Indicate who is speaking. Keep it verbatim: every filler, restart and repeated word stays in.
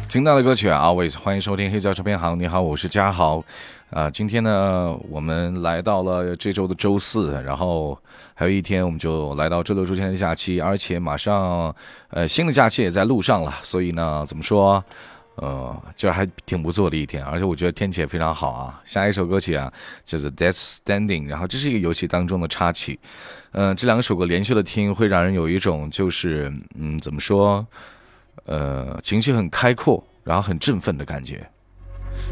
Speaker 1: 听到的歌曲啊 Always， 欢迎收听黑胶唱片行。你好，我是嘉豪。啊，今天呢，我们来到了这周的周四，然后还有一天我们就来到周六周天的假期，而且马上呃新的假期也在路上了，所以呢，怎么说？呃，这还挺不错的一天，而且我觉得天气也非常好啊。下一首歌曲啊，就是 Death Standing， 然后这是一个游戏当中的插曲。嗯、呃，这两首歌连续的听，会让人有一种就是嗯，怎么说？呃，情绪很开阔，然后很振奋的感觉。